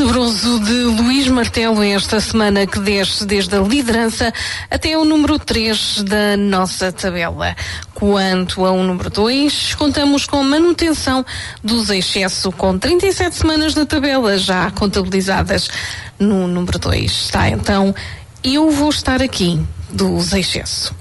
tenebroso de Luís Martelo esta semana, que desce desde a liderança até o número 3 da nossa tabela. Quanto ao número 2, contamos com a manutenção do Seixesso, com 37 semanas na tabela já contabilizadas. No número 2 está então Eu Vou Estar Aqui, do Seixesso.